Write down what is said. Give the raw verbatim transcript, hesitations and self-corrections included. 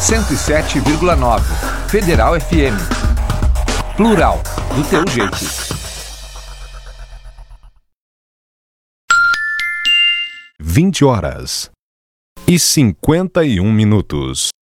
cento e sete vírgula nove. Federal F M. Plural, do teu jeito. vinte horas e cinquenta e um minutos.